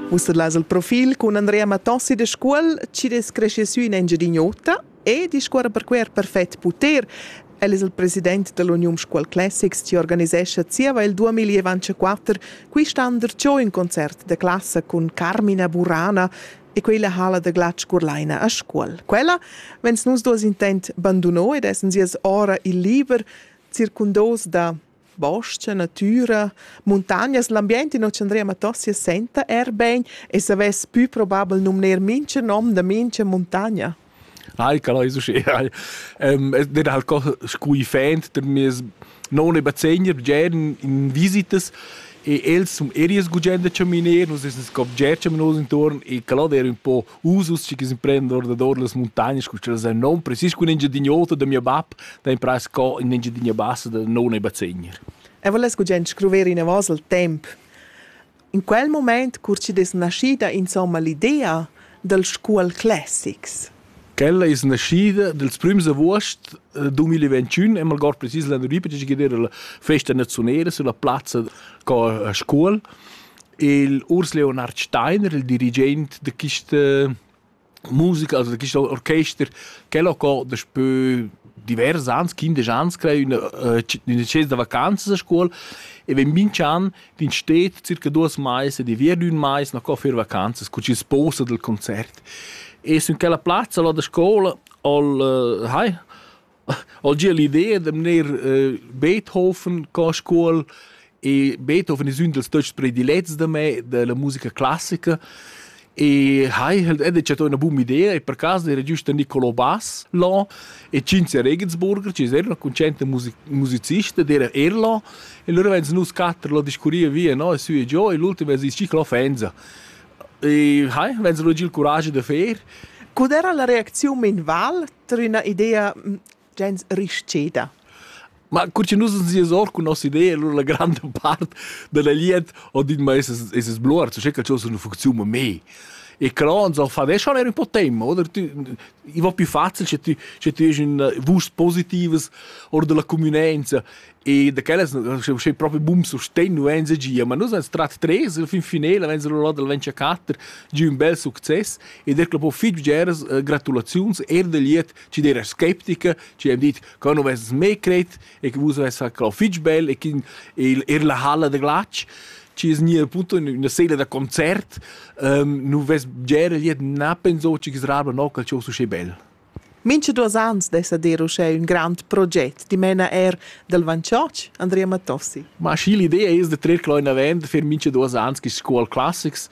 Usted il profil con Andrea Matossi de scuol, ci des cresce su in Engiadignota e di scuola per quer perfett puter. El è il presidente dell'Union School Classics che organizesce sia il 2024 qui standard già in concert de classe con Carmina Burana e quella hala de Glatsch Gurlaina a scuol. Quella, wenn nus dos intent bandunò ed essen sie ora il liber circundos da bosce, natura, montagnas, l'ambiente in Andrea Matossi senta ben e se ves più probabile nomner mince nom da mince montagna. Calò è successo. Der halt co scui fent der mis non e bazegner gern in visitas e els sum erias gugenda caminer, nos es cop gercia nos intorno e calò der un po usus che si prendor da dor las montagnas, cuccia se non precis con Engiadignota da mia bap, da in pras co in Engiadigna bassa da non e bazegner. E voles gugend scrivere in avos il temp. In quel moment curci des nascida insomma l'idea del School Classics. Quella è nascita dels prims agost 2021 e malgor precis l'anno dopo c'è che era la festa nazionale sulla piazza a scuola e Urs Leonhard Steiner, il dirigente di questa musica, also di questa orchestra, che ha dopo diversi anni, 15 anni, una cesa di vacanze a scuola e wenn minch an din steht circa 2 mesi di vier 1 mesi no co fer vacanze, cu ci sposa del concert. E su quella piazza là da scuola ho già l'idea di venire Beethoven a scuola e Beethoven è uno dei tuoi prediletti da me, della musica classica. E c'è una buona idea e per caso era giusto Niccolo Bass là e Cinzia Regensburger, ci era una concente musicista, era là e allora vengono noi scatter la discuria via, no? E su e giù e l'ultimo è il ciclo Fenza. E vengono il coraggio di fare. Qual era la reazione in Val per una idea gens risceda? Ma curci nus si esor con nostra idea, allora la grande parte della liet o dit ma es blur, so che ciò non funziona me. E però so fa adesso era un po' tempo, oder i va più facile se tu hai un vust positives or della comunenza e da quelle c'è proprio boom sostegno energia, ma noi siamo stati 3 al fin finale, wenn lo del 24 giù un bel successo e der club fit geras gratulazioni der liet ci der skeptica ci hem dit che non ves me cret e che usa essa club fit bel e che la halla de Glatsch ci è nie appunto in una sala da concert nu ves gera liet na penso ci srabla no che ciò so bel. Mince 2 anni dessa dero c'è un grande progetto di mena del Vanciocci, Andrea Matossi. Ma sì, l'idea è di tre kleine eventi per mince 2 anni che School Classics.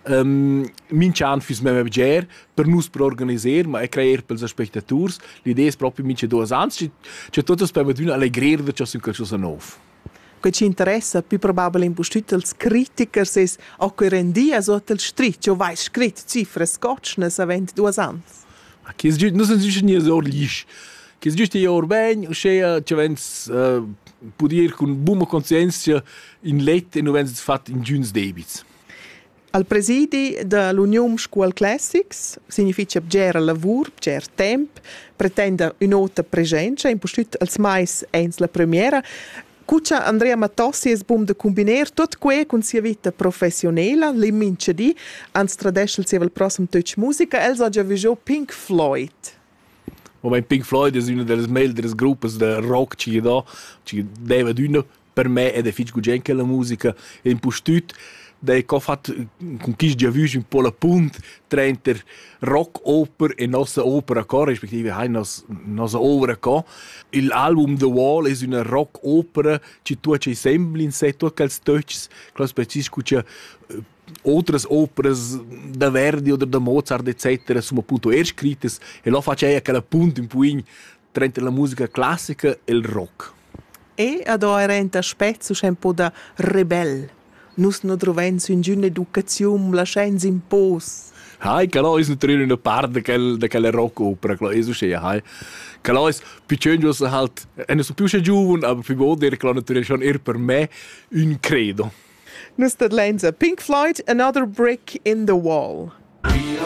Mince anni fis me ger per nus per organizzare, ma è creare per gli spettatori. L'idea è proprio mince 2 anni. C'è tutto per me una allegria di ciò che c'è nuovo. Che ci interessa più probabile in postut els criticers es o che rendia sotto il strit, o vai scrit cifre scotchnes avent 2 anni. Che è giusto, non sono giusto niente orlish. Che è giusto io ben, o c'è vens poter con buona coscienza in lette e non vens fatto in giuns debits. Al presidi dell'Union School Classics significa ger lavur, ger temp, pretende un'altra presenza, in postut als mais eins la premiera. Cuccia Andrea Matossi es bum de combiner tot que con sia vita professionella, li mince di, ans tradeschel sia il prossimo touch musica, els ha già visto Pink Floyd. Moment Pink Floyd è una delle meglio gruppi de rock ci deve d'una per me ed è fitch gugen che la musica e in postut dei co fat con chi già visto un po la punt tra rock opera e nostra opera co respektive nostra opera co l'album The Wall è una rock opera ci tu c'è sempre in sé tu che touches clas precis cuccia outras operas da Verdi oder da Mozart etc sono appunto scritte e lo faccia aquela punt in puin tra la musica classica e il rock e ad orenta spezzo un po' da rebel. Nus non troviamo in un'educazione, la scienza in pos. Quello è naturalmente una parte di quella rock opera, quello è successo. Quello è più che halt, non sono più giovane, ma più volte è naturalmente schon per me un credo. Nus tat lenza Pink Floyd, Another Brick in the Wall.